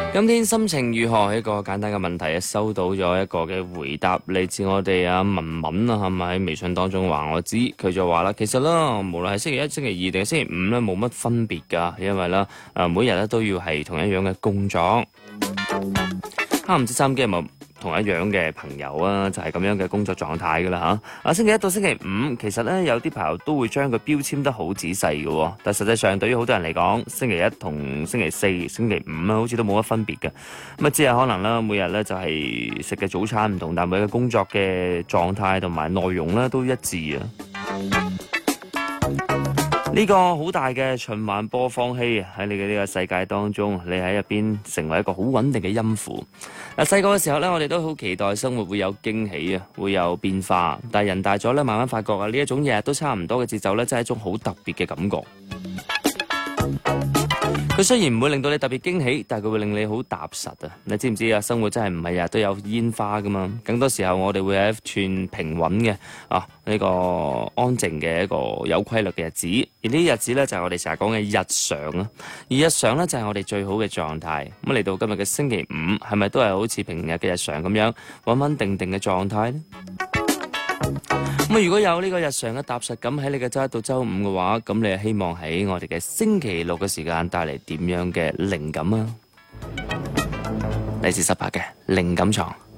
今天心情如何？一個簡單嘅問題收到咗一個嘅回答，嚟自我哋阿文文啊，係咪喺微信當中話我知？佢就話啦，其實啦，無論係星期一、星期二定係星期五咧，冇乜分別㗎，因為咧每日咧都要係同一樣嘅工作。唔知三機有冇同一樣嘅朋友啊，就係咁樣嘅工作狀態噶啦嚇。星期一到星期五，其實咧有啲朋友都會將佢標籤得好仔細嘅喎，但實際上對於好多人嚟講，星期一同星期四、星期五啊，好似都冇乜分別嘅。咁啊，只係可能啦，每日咧就係食嘅早餐唔同，但每日嘅工作嘅狀態同埋內容咧都一致啊。呢個好大嘅循環播放器喺你嘅呢個世界當中，你喺入邊成為一個好穩定嘅音符。細個嘅時候呢，我哋都好期待生活會有驚喜啊，會有變化。但係人大咗呢，慢慢發覺啊，呢一種日日都差唔多嘅節奏呢，真係一種好特別嘅感覺。佢雖然唔會令到你特別驚喜，但係佢會令你好踏實啊！你知唔知啊？生活真係唔係日日都有煙花噶嘛？更多時候我哋會有一串平穩嘅呢個安靜嘅一個有規律嘅日子，而呢啲日子呢，就係我哋成日講嘅日常啊。而日常呢，就係我哋最好嘅狀態。咁嚟到今日嘅星期五，係咪都係好似平日嘅日常咁樣穩穩定定嘅狀態呢？咁如果有呢個日常嘅踏實感喺你嘅周一到周五嘅話，咁你係希望喺我哋嘅星期六嘅時間帶嚟點樣嘅靈感啊？嚟自18嘅靈感床。